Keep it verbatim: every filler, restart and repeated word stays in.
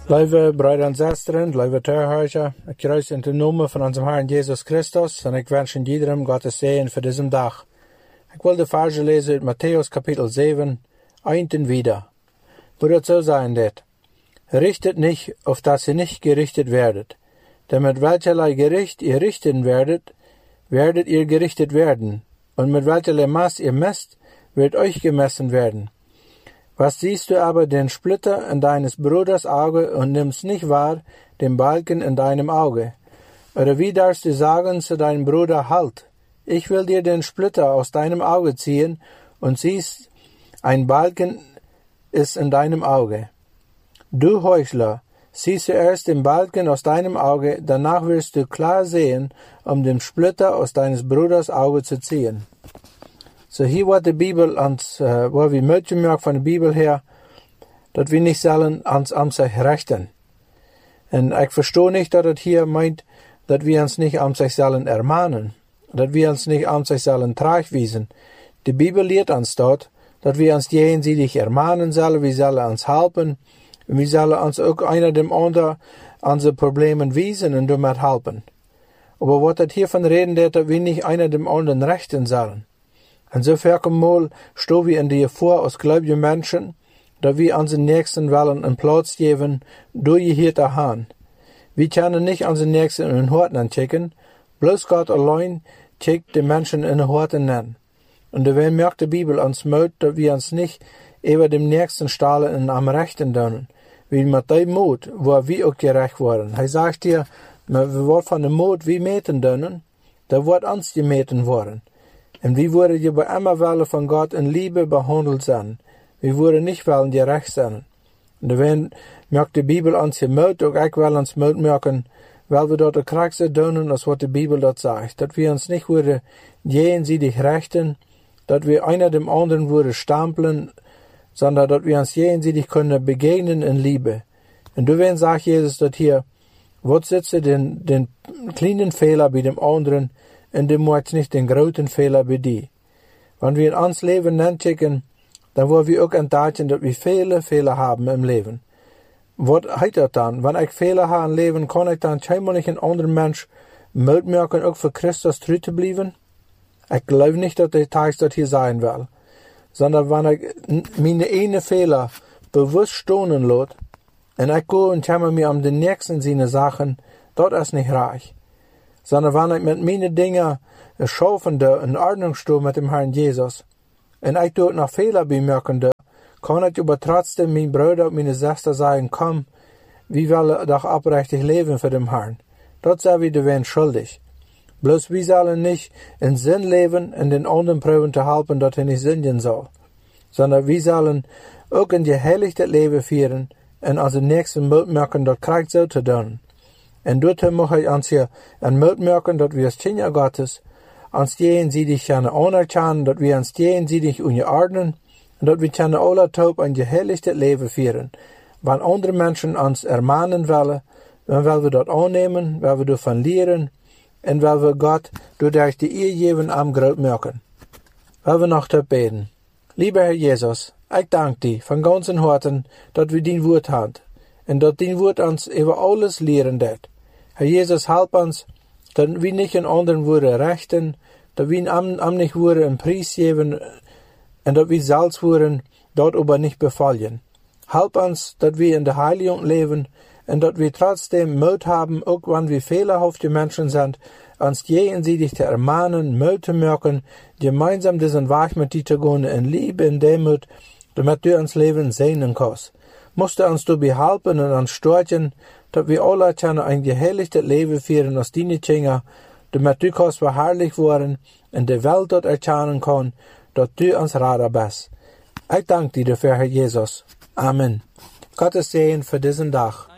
Lieve broeder en zusteren, lieve toehoorders, ik kruis in de naam van onze Herr Jesus Christus en ik wens iedereen Gottes Segen voor deze dag. Ik wil de verse lezen uit Matthäus kapitel zeven, ein und wieder. Wo das so sein wird. Richtet nicht, auf dass ihr nicht gerichtet werdet. Denn mit welcherlei Gericht ihr richten werdet, werdet ihr gerichtet werden. Und mit welcherlei Maß ihr messt, wird euch gemessen werden. Was siehst du aber den Splitter in deines Bruders Auge und nimmst nicht wahr den Balken in deinem Auge? Oder wie darfst du sagen zu deinem Bruder, halt, ich will dir den Splitter aus deinem Auge ziehen, und siehst, ein Balken ist in deinem Auge. Du Heuchler, sieh zuerst den Balken aus deinem Auge, danach wirst du klar sehen, um den Splitter aus deines Bruders Auge zu ziehen. So hier wordt de Bibel ans, uh, waar we moeten merken van de Bibel her, dat we niet zullen ans am sich rechten. En ik verstehe nicht, dat het hier meint, dat we ons nicht am sich zullen ermahnen, dat we ons nicht am sich zullen terechtwijzen. De Bibel leert ons dort, dat we ons jenseitig ermahnen zullen, we zullen ons helpen, en we zullen ons ook einer dem anderen onze Problemen wiesen en damit helpen. Aber wat het hiervan reden, dat we nicht einer dem anderen rechten sollen. En so verkomol sto wir in die vor aus gläubigen Menschen, da wir unseren Nächsten wollen einen Platz geben, durch hier dahan. Wir können nicht unseren Nächsten in den Horten anchecken, bloß Gott allein checkt die Menschen in den Horten an. Und da merkt die Bibel uns Mut, dass wir uns nicht über dem Nächsten stahlen und am Rechten dönen. Wie mit dem Mut, wo wir auch gerecht worden. Er sagt dir, wir wollen von dem Mut wie meten dönen, da wird uns gemeten worden. Und wir würden je bei immer wollen von Gott in Liebe behandelt sein. Wir würden nicht wollen gerecht sein. Und wenn merkt die Bibel uns hier Mut, auch ich will uns Mut merken, weil wir dort auch so tun, als was die Bibel dort sagt. Dass wir uns nicht würden jenseitig rechten, dass wir einer dem anderen würden stampeln, sondern dass wir uns jenseitig können begegnen in Liebe. Und wenn sagt Jesus dort hier, was sitzt den, den kleinen Fehler bei dem anderen, und du musst nicht den großen Fehler bei dir. Wenn wir in uns Leben nachdenken, dann wollen wir auch entdecken, dass wir viele Fehler haben im Leben. Was heißt das dann? Wenn ich Fehler habe im Leben, kann ich dann scheinbar nicht ein anderer Mensch Mut merken, auch für Christus treu zu bleiben? Ich glaube nicht, dass der Text das hier sein will. Sondern wenn ich meine eine Fehler bewusst stohnen lasse, und ich gehe und kümmere mich um den nächsten seine Sachen, das ist nicht reich. Sondern wenn ich mit meinen Dingen schaufende, in Ordnung stehe mit dem Herrn Jesus, und ich dort noch Fehler bemerkende, kann ich aber trotzdem meinen Bruder und meine Schwester sagen, komm, wir wollen doch aufrichtig leben für den Herrn. Dort sind wir den schuldig. Bloß wir sollen nicht in Sinn leben, in den anderen proben zu helfen, dass er nicht sündigen soll. Sondern wir sollen auch ein geheiligtes Leben führen und unseren Nächsten Mut merken, das kriegt so zu tun. En dort mag ich uns hier ein Mut merken, dass wir als Kinder Gottes uns jenseitig können anerkennen, dass wir uns jenseitig unterordnen und dass wir können alle taub ein geheiligtes Leben führen. Wenn andere Menschen uns ermahnen wollen, dann wollen wir das annehmen, weil wir davon lernen und weil wir Gott durch die Ehe geben am Grund merken. Weil wir noch taub beten. Lieber Herr Jesus, ich danke dir von ganzem Herzen, dass wir dein Wort haben und dass dein Wort uns über alles lehren wird. Herr Jesus, help uns, dass wir nicht in anderen würden rechten, dass wir am, am nicht würden einen Preis geben, und dass wir selbst würden dort aber nicht befallen. Help uns, dass wir in der Heiligung leben, und dass wir trotzdem Mut haben, auch wenn wir fehlerhafte Menschen sind, uns jenseitig zu ermahnen, Mut zu merken, gemeinsam diesen Weg mit dir zu gehen, in Liebe, in Demut, damit du uns Leben sehnen kannst. Musst du uns dabei helfen und uns stärken, dass wir alle können ein geheiligtes Leben führen als deine Kinder, damit du kannst verherrlicht werden und die Welt dort erkennen kann, dass du uns Retter bist. Ich danke dir dafür, Herr Jesus. Amen. Gottes Segen für diesen Tag.